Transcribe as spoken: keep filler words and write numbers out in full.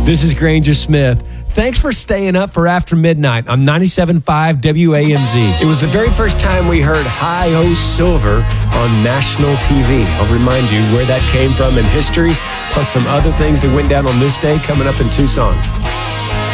This is Granger Smith. Thanks for staying up for After Midnight on ninety-seven point five W A M Z. It was the very first time we heard Hi-Ho Silver on national T V. I'll remind you where that came from in history, plus some other things that went down on this day coming up in two songs.